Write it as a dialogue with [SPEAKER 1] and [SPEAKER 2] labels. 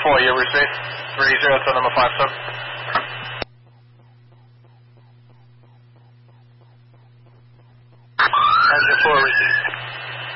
[SPEAKER 1] 4, you received 30 to number 5 sub.
[SPEAKER 2] Engine 4 received.